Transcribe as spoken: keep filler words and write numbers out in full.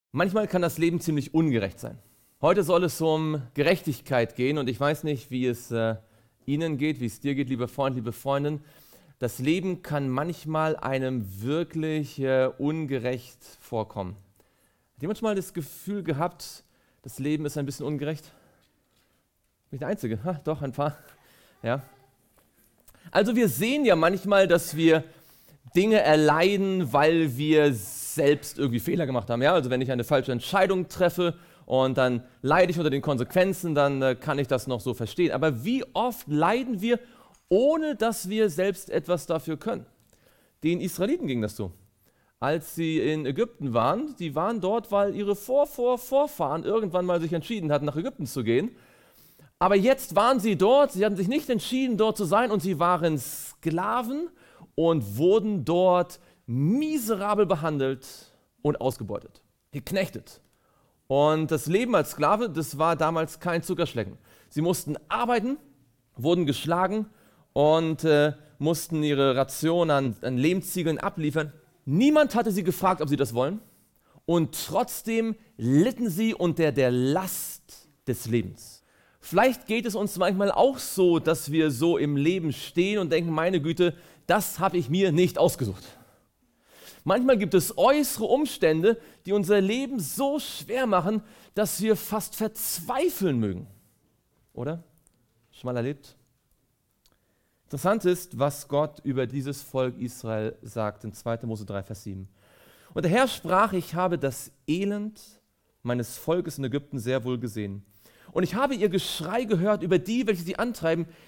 Manchmal kann das Leben ziemlich ungerecht sein. Heute soll es um Gerechtigkeit gehen und ich weiß nicht, wie es äh, Ihnen geht, wie es dir geht, lieber Freund, liebe Freundin. Das Leben kann manchmal einem wirklich äh, ungerecht vorkommen. Hat jemand schon mal das Gefühl gehabt, das Leben ist ein bisschen ungerecht? Bin ich der Einzige? Ha, doch, ein paar. Ja. Also wir sehen ja manchmal, dass wir Dinge erleiden, weil wir selbst irgendwie Fehler gemacht haben. Ja? Also wenn ich eine falsche Entscheidung treffe und dann leide ich unter den Konsequenzen, dann äh, kann ich das noch so verstehen. Aber wie oft leiden wir, ohne dass wir selbst etwas dafür können? Den Israeliten ging das so. Als sie in Ägypten waren, die waren dort, weil ihre Vor-Vor-Vorfahren irgendwann mal sich entschieden hatten, nach Ägypten zu gehen. Aber jetzt waren sie dort, sie hatten sich nicht entschieden, dort zu sein und sie waren Sklaven und wurden dort miserabel behandelt und ausgebeutet, geknechtet. Und das Leben als Sklave, das war damals kein Zuckerschlecken. Sie mussten arbeiten, wurden geschlagen und äh, mussten ihre Ration an, an Lehmziegeln abliefern. Niemand hatte sie gefragt, ob sie das wollen. Und trotzdem litten sie unter der Last des Lebens. Vielleicht geht es uns manchmal auch so, dass wir so im Leben stehen und denken, meine Güte, das habe ich mir nicht ausgesucht. Manchmal gibt es äußere Umstände, die unser Leben so schwer machen, dass wir fast verzweifeln mögen. Oder? Schon mal erlebt? Interessant ist, was Gott über dieses Volk Israel sagt in zweiter Mose drei, Vers sieben. Und der Herr sprach, ich habe das Elend meines Volkes in Ägypten sehr wohl gesehen. Und ich habe ihr Geschrei gehört über die, welche sie antreiben.